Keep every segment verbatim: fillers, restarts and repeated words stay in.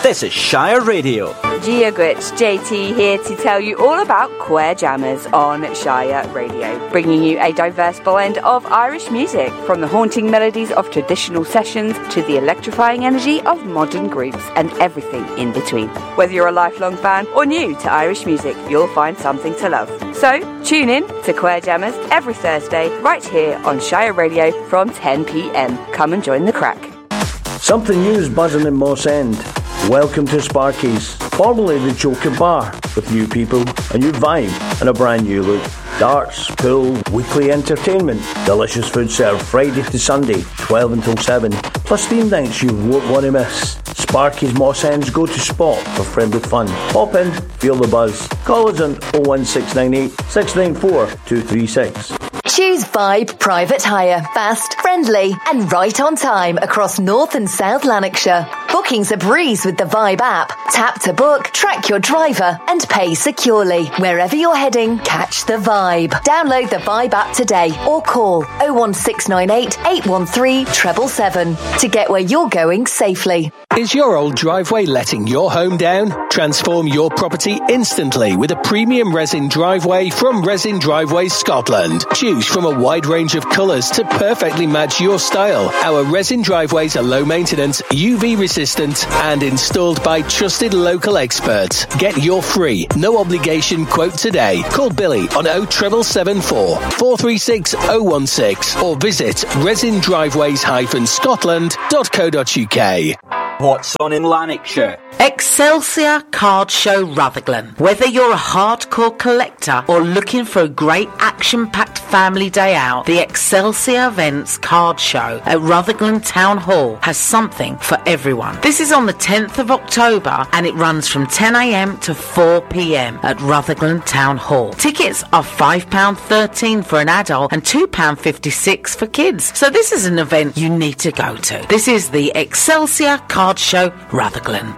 This is Shire Radio. Gia Gwitch, J T here to tell you all about Queer Jammers on Shire Radio, bringing you a diverse blend of Irish music, from the haunting melodies of traditional sessions to the electrifying energy of modern groups and everything in between. Whether you're a lifelong fan or new to Irish music, you'll find something to love. So tune in to Queer Jammers every Thursday right here on Shire Radio from ten p.m. Come and join the crack. Something new is buzzing in Moss End. Welcome to Sparky's, formerly the Joker Bar, with new people, a new vibe and a brand new look. Darts, pool, weekly entertainment, delicious food served Friday to Sunday, twelve until seven, plus theme nights you won't want to miss. Sparky's Moss End's go-to spot for friendly fun. Pop in, feel the buzz. Call us on oh one six nine eight, six nine four, two three six. Choose Vibe Private Hire. Fast, friendly and right on time across North and South Lanarkshire. Booking's a breeze with the Vibe app. Tap to book, track your driver and pay securely. Wherever you're heading, catch the vibe. Download the Vibe app today or call oh one six nine eight, eight one three, seven seven seven to get where you're going safely. Is your old driveway letting your home down? Transform your property instantly with a premium resin driveway from Resin Driveways Scotland. Choose from a wide range of colours to perfectly match your style. Our resin driveways are low maintenance, U V resistant and installed by trusted local experts. Get your free, no obligation quote today. Call Billy on oh seven seven four, four three six oh one six or visit resin driveways dash scotland dot co dot uk. What's on in Lanarkshire? Excelsior Card Show Rutherglen. Whether you're a hardcore collector or looking for a great action-packed family day out, the Excelsior Events Card Show at Rutherglen Town Hall has something for everyone. This is on the tenth of October and it runs from ten a.m. to four p.m. at Rutherglen Town Hall. Tickets are five pounds thirteen for an adult and two pounds fifty-six for kids. So this is an event you need to go to. This is the Excelsior Card Show Rutherglen.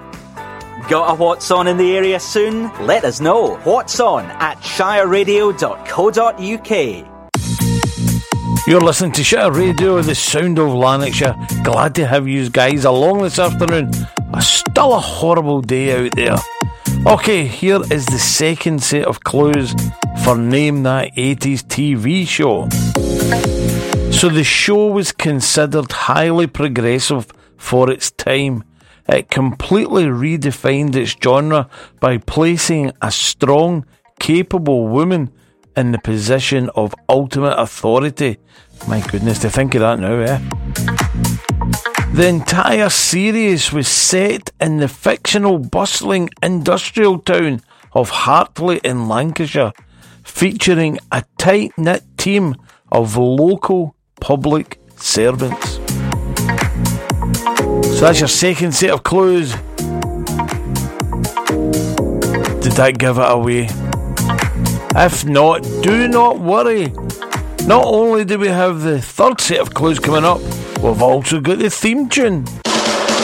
Got a What's On in the area soon? Let us know. What's On at shire radio dot co dot uk. You're listening to Shire Radio, the sound of Lanarkshire. Glad to have you guys along this afternoon. It's still a horrible day out there. Okay, here is the second set of clues for Name That eighties T V Show. So the show was considered highly progressive for its time. It completely redefined its genre by placing a strong, capable woman in the position of ultimate authority. My goodness, to think of that now, eh? The entire series was set in the fictional, bustling industrial town of Hartley in Lancashire, featuring a tight-knit team of local public servants. So that's your second set of clues. Did that give it away? If not, do not worry. Not only do we have the third set of clues coming up, we've also got the theme tune.